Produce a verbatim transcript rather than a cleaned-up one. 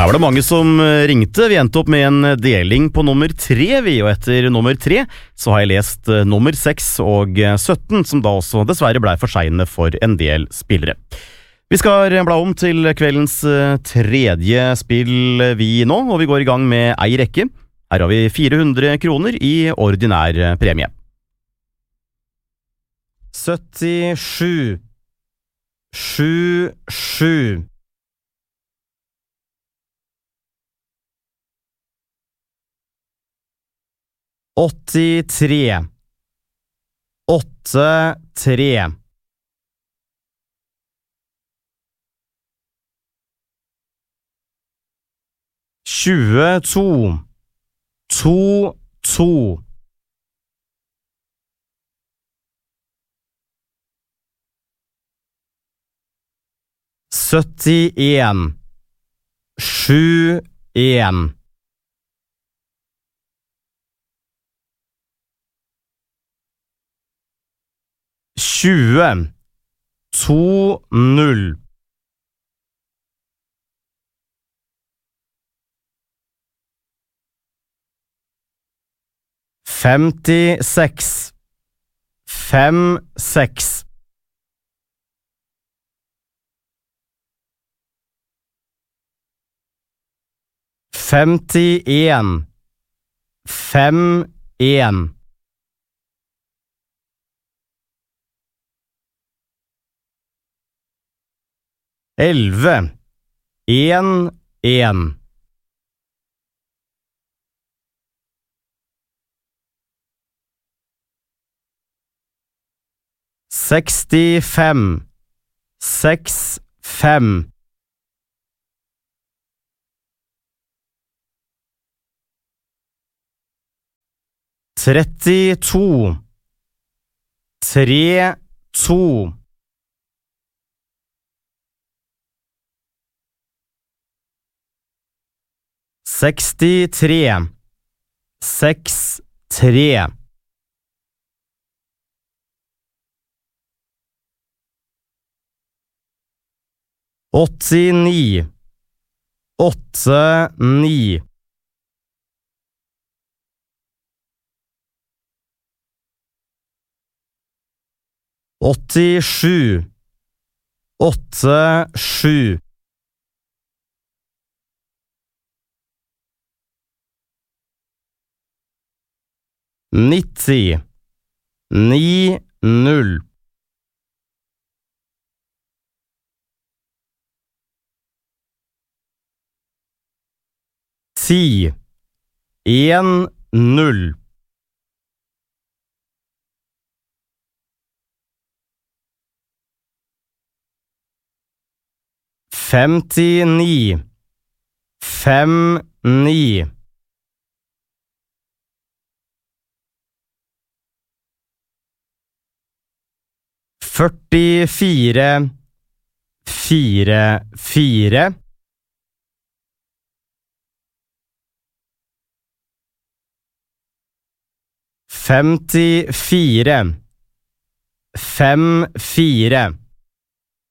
var det mange som ringte. Vi endte opp med en deling på nummer tre, vi, og etter nummer tre så har jeg lest nummer seks og sytten, som da også dessverre ble for sene for en del spillere. Vi skal bla om til kveldens tredje spill vi nå, og vi går i gang med ei rekke. Her har vi fire hundre kroner i ordinær premie. syttisju, sju, sju. åttitre, åtte, tre. tjueto, to, to. syttien, sju, en. tjue, to, null. femtiseks, fem, seks. femtien, fem, en. elleve, en, en. sekstifem, seks, fem. trettito, tre, to. sekstitre, seks, tre. åttini, åtte, ni. åttisju, åtte, sju. nitti, ni, null. ti, en, null. femtini, fem, ni. førtifire, fire, fire. femtifire, fem, fire.